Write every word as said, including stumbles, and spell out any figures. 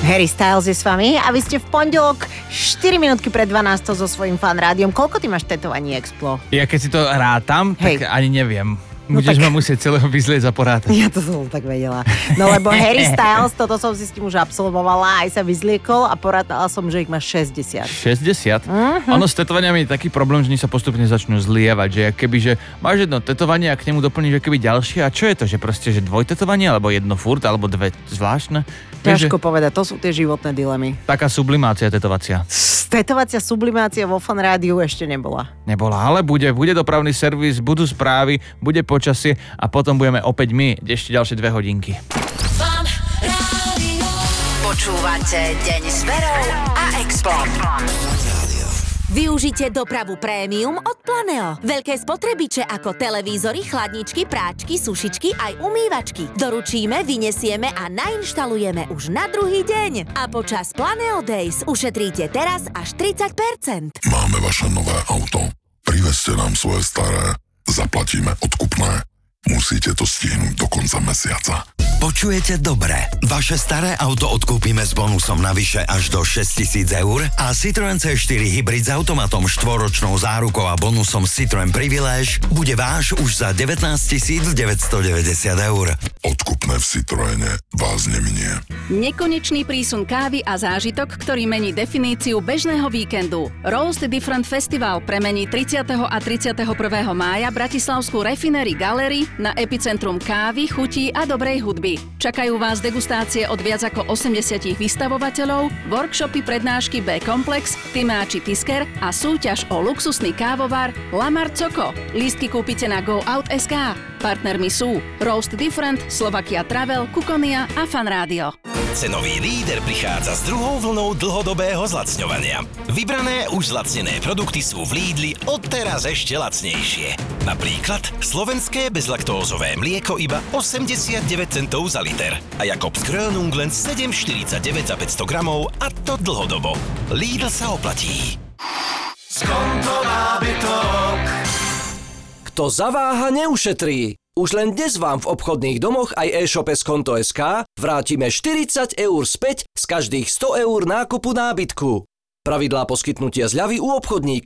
Harry Styles je s vami a vy ste v pondelok štyri minútky pred dvanástou so svojím fan rádiom. Koľko ty máš tetovaní, Explo? Ja keď si to rátam, Hej. tak ani neviem. No Budeš tak... ma musieť celého vyzlieť za porátať. Ja to som tak vedela. No lebo Harry Styles, toto som si s tým už absolvovala, aj sa vyzliekol a porátala som, že ich má šesťdesiat. šesťdesiat? Uh-huh. Ono s tetovaniami je taký problém, že oni sa postupne začnú zlievať, že keby, že máš jedno tetovanie a k nemu doplníš keby ďalšie. A čo je to, že proste, že dvojtetovanie, alebo jedno furt, alebo dve zvláštne? Ťažko že... povedať, to sú tie životné dilemy. Taká sublimácia tetovacia. Tetovacia sublimácia vo fan rádiu ešte nebola. Nebola, ale bude, bude dopravný servis, budú správy, bude počasie a potom budeme opäť my, ešte ďalšie dve hodinky. Počúvate Deň s Verou a Expom. Využite dopravu prémium od Planeo. Veľké spotrebiče ako televízory, chladničky, práčky, sušičky aj umývačky. Doručíme, vyniesieme a nainštalujeme už na druhý deň. A počas Planeo Days ušetríte teraz až tridsať percent. Máme vaše nové auto. Privezte nám svoje staré. Zaplatíme odkupné. Musíte to stihnúť do konca mesiaca. Počujete dobre. Vaše staré auto odkúpime s bonusom navyše až do šesťtisíc eur a Citroen cé štyri Hybrid s automatom štvoročnou zárukou a bonusom Citroen Privilege bude váš už za devätnásťtisícdeväťstodeväťdesiat eur. Odkupné v Citroene vás neminie. Nekonečný prísun kávy a zážitok, ktorý mení definíciu bežného víkendu. Roast Different Festival premení tridsiateho a tridsiateho prvého mája Bratislavskú Refinery Gallery na epicentrum kávy, chutí a dobrej hudby. Čakajú vás degustácie od viac ako osemdesiat výstavovateľov, workshopy, prednášky B-komplex, Tymáči Tisker a súťaž o luxusný kávovar Lamar Coco. Lístky kúpite na go out bodka es ká. Partnermi sú Roast Different, Slovakia Travel, Kukonia a Fan Rádio. Cenový líder prichádza s druhou vlnou dlhodobého zlacňovania. Vybrané už zlacnené produkty sú v Lidli odteraz ešte lacnejšie. Napríklad slovenské bezlaktózové mlieko iba osemdesiatdeväť centov za liter a Jakobs Krönung len sedem štyridsaťdeväť za päťsto gramov a to dlhodobo. Lidl sa oplatí. Skonto nábytok. Kto zaváha, neušetrí. Už len dnes vám v obchodných domoch aj e-shope Skonto bodka es ká vrátime štyridsať eur späť z každých sto eur nákupu nábytku. Pravidlá poskytnutia zľavy u obchodníka.